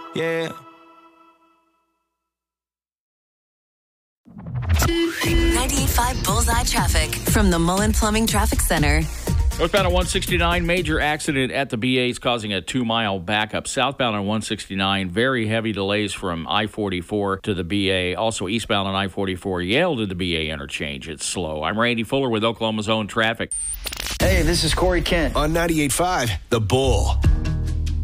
Yeah. 98.5 Bullseye Traffic from the Mullen Plumbing Traffic Center. Northbound on 169, major accident at the BAs causing a 2-mile backup. Southbound on 169, very heavy delays from I-44 to the BA. Also eastbound on I-44, Yale to the BA interchange. It's slow. I'm Randy Fuller with Oklahoma's own traffic. Hey, this is Corey Kent on 98.5 The Bull.